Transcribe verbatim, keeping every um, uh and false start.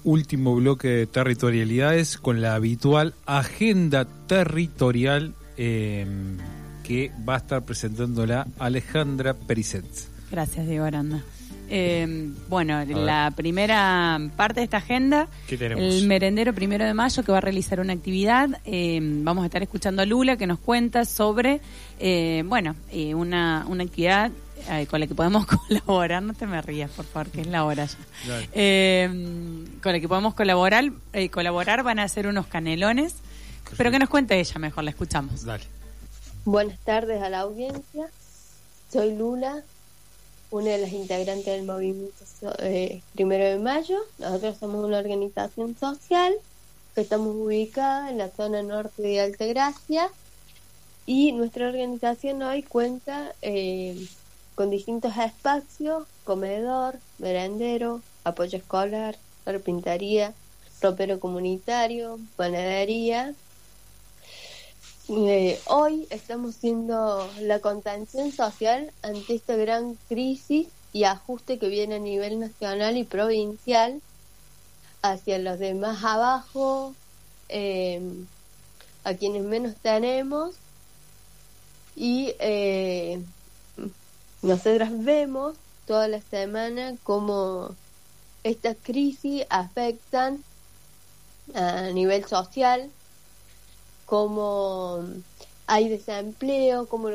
último bloque de territorialidades con la habitual agenda territorial eh, que va a estar presentándola Alejandra Perisset. Gracias, Diego Aranda. Eh, bueno, la primera parte de esta agenda, el merendero primero de mayo, que va a realizar una actividad. Eh, vamos a estar escuchando a Lula, que nos cuenta sobre, eh, bueno, eh, una, una actividad eh, con la que podemos colaborar. No te me rías, por favor, que es la hora ya. Eh, con la que podemos colaborar, eh, colaborar van a ser unos canelones. Perfecto. Pero que nos cuente ella mejor, la escuchamos. Dale. Buenas tardes a la audiencia. Soy Lula, una de las integrantes del movimiento eh, Primero de Mayo. Nosotros somos una organización social que estamos ubicada en la zona norte de Altagracia, y nuestra organización hoy cuenta eh, con distintos espacios: comedor, merendero, apoyo escolar, carpintería, ropero comunitario, panadería. Eh, hoy estamos siendo la contención social ante esta gran crisis y ajuste que viene a nivel nacional y provincial hacia los de más abajo, eh, a quienes menos tenemos, y eh, nosotras vemos toda la semana cómo estas crisis afectan a nivel social, cómo hay desempleo, cómo